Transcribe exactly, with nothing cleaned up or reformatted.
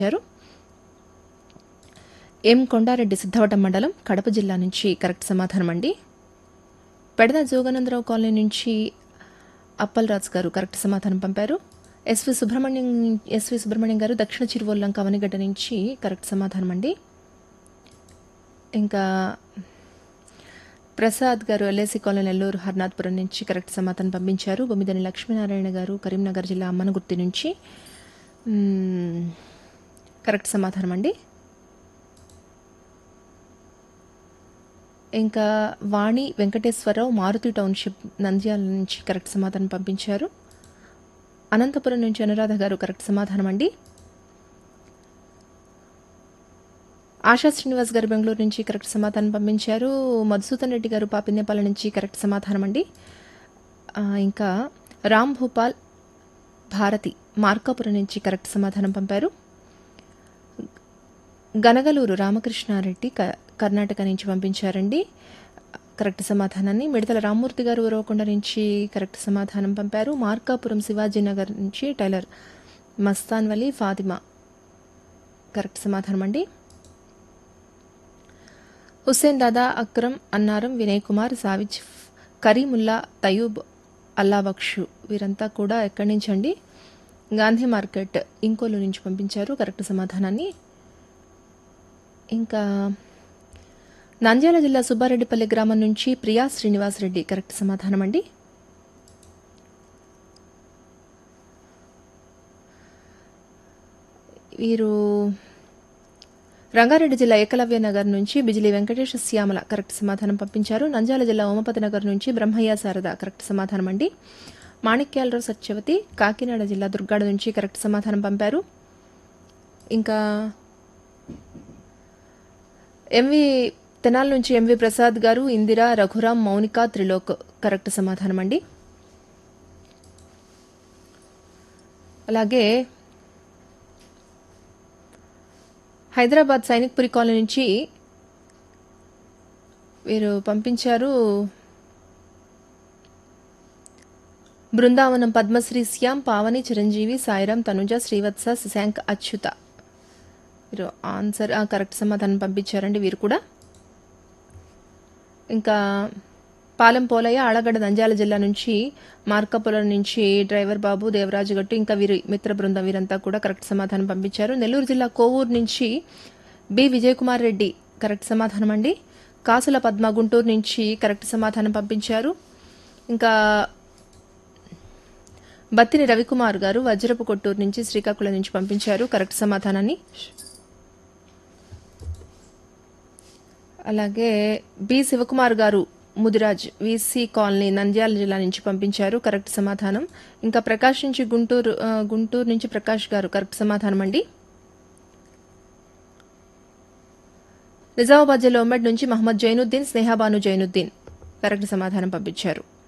పంపించారు. ఎం కొండారెడ్డి సిద్ధవటం మండలం కడప జిల్లా నుంచి కరెక్ట్ సమాధానం అండి. పెడద జోగానందరావు కాలనీ నుంచి అప్పలరాజు గారు కరెక్ట్ సమాధానం పంపారు. ఎస్వి సుబ్రహ్మణ్యం ఎస్వి సుబ్రహ్మణ్యం గారు దక్షిణ చిరువల్లంక అవనిగడ్డ నుంచి కరెక్ట్ సమాధానం అండి. ఇంకా ప్రసాద్ గారు ఎల్ఐసి కాలనీ నెల్లూరు హర్నాథ్పురం నుంచి కరెక్ట్ సమాధానం పంపించారు. బొమ్మిదని లక్ష్మీనారాయణ గారు కరీంనగర్ జిల్లా అమ్మనగుర్తి నుంచి మ్మ్, కరెక్ట్ సమాధానం అండి. ఇంకా వాణి వెంకటేశ్వరరావు మారుతి టౌన్షిప్ నంద్యాల నుంచి కరెక్ట్ సమాధానం పంపించారు. అనంతపురం నుంచి అనురాధ గారు కరెక్ట్ సమాధానం అండి. ఆశా శ్రీనివాస్ గారు బెంగళూరు నుంచి కరెక్ట్ సమాధానం పంపించారు. మధుసూదన్ రెడ్డి గారు పాపినేపాల నుంచి కరెక్ట్ సమాధానం అండి. ఆ, ఇంకా రామ్ భూపాల్ భారతి మార్కాపురం నుంచి కరెక్ట్ సమాధానం పంపారు. గనగలూరు రామకృష్ణారెడ్డి క- కర్ణాటక నుంచి పంపించారండి కరెక్ట్ సమాధానాన్ని. మిడతల రామ్మూర్తి గారు ఉరవకొండ నుంచి కరెక్ట్ సమాధానం పంపారు. మార్కాపురం శివాజీనగర్ నుంచి టైలర్ మస్తాన్ వలి ఫాతిమా కరెక్ట్ సమాధానం అండి. హుస్సేన్ దాదా అక్రమ్ అన్నారం వినయ్ కుమార్ సావిజ్ కరీముల్లా తయూబ్ అల్లాబక్షు వీరంతా కూడా ఎక్కడి నుంచి అండి గాంధీ మార్కెట్ ఇంకోలు నుంచి పంపించారు కరెక్ట్ సమాధానాన్ని. ఇంకా నంద్యాల జిల్లా సుబ్బారెడ్డిపల్లి గ్రామం నుంచి ప్రియా శ్రీనివాసరెడ్డి కరెక్ట్ సమాధానం అండి. వీరు రంగారెడ్డి జిల్లా ఏకలవ్య నగర్ నుంచి బిజిలి వెంకటేశ శ్యామల కరెక్ట్ సమాధానం పంపించారు. నంద్యాల జిల్లా ఓమపతి నగర్ నుంచి బ్రహ్మయ్య శారద కరెక్ట్ సమాధానం అండి. మాణిక్యాలరావు సత్యవతి కాకినాడ జిల్లా దుర్గాడ నుంచి కరెక్ట్ సమాధానం పంపారు. ఇంకా ఎంవి తెనాల నుంచి ఎంవి ప్రసాద్ గారు ఇందిరా రఘురాం మౌనిక త్రిలోక్ కరెక్ట్ సమాధానం అండి. అలాగే హైదరాబాద్ సైనిక్పురి కాలనీ నుంచి వీరు పంపించారు. బృందావనం పద్మశ్రీ శ్యామ్ పావని చిరంజీవి సాయిరాం తనుజ శ్రీవత్స శశాంక్ అచ్యుత వీరు ఆన్సర్ ఆ, కరెక్ట్ సమాధానం పంపించారండి వీరు కూడా. ఇంకా పాలెం పోలయ్య ఆళ్లగడ్డ నంద్యాల జిల్లా నుంచి మార్కాపురం నుంచి డ్రైవర్ బాబు దేవరాజు గట్టు ఇంకా వీరి మిత్ర బృందం వీరంతా కూడా కరెక్ట్ సమాధానం పంపించారు. నెల్లూరు జిల్లా కోవూరు నుంచి బి విజయ్ కుమార్ రెడ్డి కరెక్ట్ సమాధానం అండి. కాసుల పద్మ గుంటూరు నుంచి కరెక్ట్ సమాధానం పంపించారు. ఇంకా బత్తిని రవికుమార్ గారు వజ్రపు కొట్టూరు నుంచి శ్రీకాకుళం నుంచి పంపించారు కరెక్ట్ సమాధానాన్ని. అలాగే బి శివకుమార్ గారు ముదిరాజ్ వీసీ కాలనీ నంద్యాల జిల్లా నుంచి పంపించారు కరెక్ట్ సమాధానం. ఇంకా ప్రకాష్ నుంచి గుంటూరు ఆ, గుంటూరు నుంచి ప్రకాష్ గారు కరెక్ట్ సమాధానం అండి. నిజామాబాద్ జిల్లా ఉమ్మడి నుంచి మహమ్మద్ జైనుద్దీన్ స్నేహాబాను జైనుద్దీన్ కరెక్ట్ సమాధానం పంపించారు.